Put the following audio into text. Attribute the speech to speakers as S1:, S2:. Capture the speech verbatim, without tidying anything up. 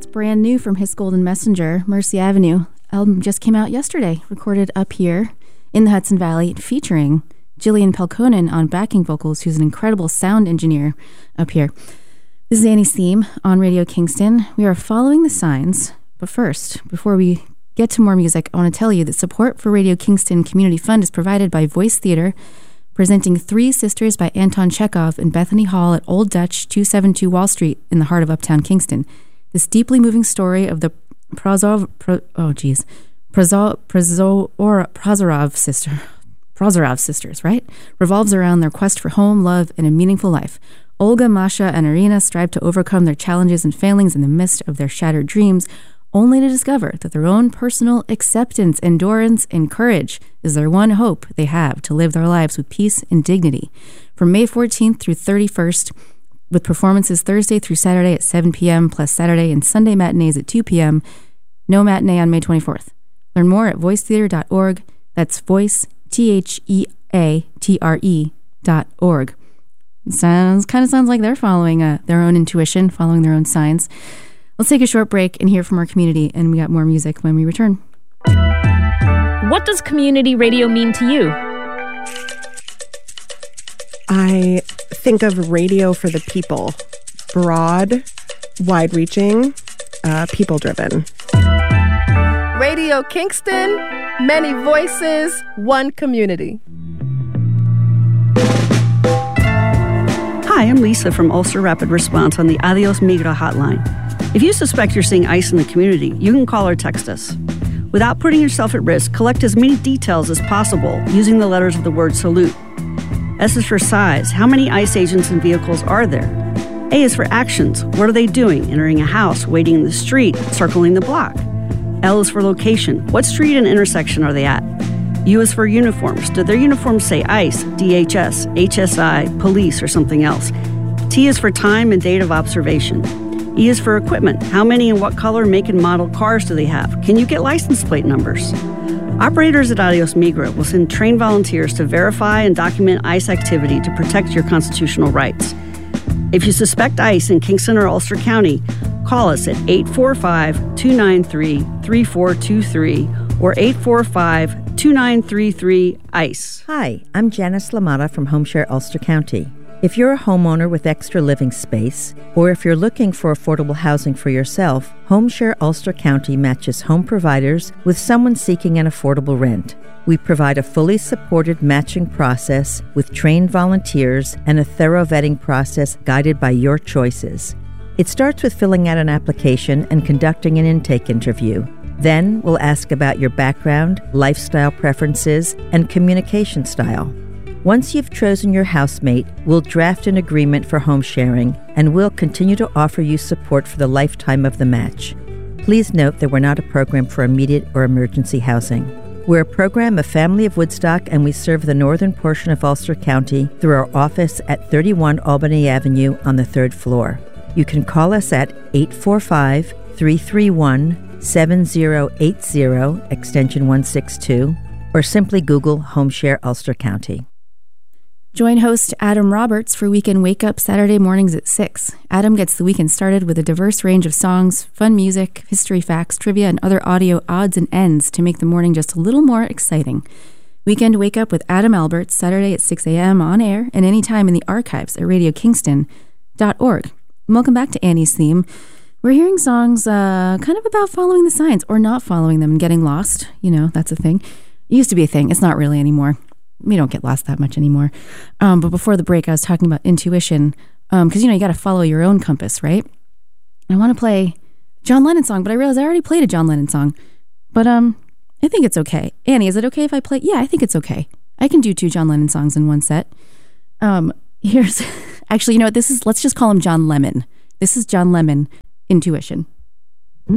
S1: Brand new from His Golden Messenger, Mercy Avenue. Album just came out yesterday, recorded up here in the Hudson Valley, featuring Jillian Pelkonen on backing vocals, who's an incredible sound engineer up here. This is Annie's Theme on Radio Kingston. We are following the signs, but first, before we get to more music, I want to tell you that support for Radio Kingston Community Fund is provided by Voice Theater, presenting Three Sisters by Anton Chekhov in Bethany Hall at Old Dutch, two seventy-two Wall Street in the heart of Uptown Kingston. This deeply moving story of the Prozov, Pro, oh geez, Prozov, Prozov, or Prozorov sister, Prozorov sisters, right? Revolves around their quest for home, love, and a meaningful life. Olga, Masha, and Irina strive to overcome their challenges and failings in the midst of their shattered dreams, only to discover that their own personal acceptance, endurance, and courage is their one hope they have to live their lives with peace and dignity. From May fourteenth through thirty-first, with performances Thursday through Saturday at seven p.m., plus Saturday and Sunday matinees at two p.m., no matinee on May twenty-fourth. Learn more at voice theater dot org. That's voice, T H E A T R E dot org. Sounds, kind of sounds like they're following uh, their own intuition, following their own signs. Let's take a short break and hear from our community, and we got more music when we return.
S2: What does community radio mean to you?
S3: I think of radio for the people. Broad, wide-reaching, uh, people-driven.
S4: Radio Kingston, many voices, one community.
S5: Hi, I'm Lisa from Ulster Rapid Response on the Adios Migra hotline. If you suspect you're seeing ICE in the community, you can call or text us. Without putting yourself at risk, collect as many details as possible using the letters of the word salute. S is for size. How many ICE agents and vehicles are there? A is for actions. What are they doing? Entering a house, waiting in the street, circling the block. L is for location. What street and intersection are they at? U is for uniforms. Do their uniforms say ICE, D H S, H S I, police, or something else? T is for time and date of observation. E is for equipment. How many and what color, make, and model cars do they have? Can you get license plate numbers? Operators at Adios Migra will send trained volunteers to verify and document ICE activity to protect your constitutional rights. If you suspect ICE in Kingston or Ulster County, call us at eight four five, two nine three, three four two three or eight four five, two nine three three, ICE.
S6: Hi, I'm Janice Lamata from HomeShare Ulster County. If you're a homeowner with extra living space, or if you're looking for affordable housing for yourself, HomeShare Ulster County matches home providers with someone seeking an affordable rent. We provide a fully supported matching process with trained volunteers and a thorough vetting process guided by your choices. It starts with filling out an application and conducting an intake interview. Then we'll ask about your background, lifestyle preferences, and communication style. Once you've chosen your housemate, we'll draft an agreement for home sharing, and we'll continue to offer you support for the lifetime of the match. Please note that we're not a program for immediate or emergency housing. We're a program of Family of Woodstock, and we serve the northern portion of Ulster County through our office at thirty-one Albany Avenue on the third floor. You can call us at eight four five, three three one, seven zero eight zero, extension one six two, or simply Google HomeShare Ulster County.
S1: Join host Adam Roberts for Weekend Wake Up Saturday mornings at six. Adam gets the weekend started with a diverse range of songs, fun music, history facts, trivia, and other audio odds and ends to make the morning just a little more exciting. Weekend Wake Up with Adam Alberts, Saturday at six a.m. on air and anytime in the archives at radio kingston dot org. Welcome back to Annie's Theme. We're hearing songs uh, kind of about following the signs or not following them and getting lost. You know, that's a thing. It used to be a thing. It's not really anymore. We don't get lost that much anymore. Um, but before the break, I was talking about intuition because, um, you know, you got to follow your own compass, right? I want to play John Lennon song, but I realized I already played a John Lennon song. But um, I think it's okay. Annie, is it okay if I play? Yeah, I think it's okay. I can do two John Lennon songs in one set. Um, here's, actually, you know what? This is, let's just call him John Lemon. This is John Lemon, Intuition.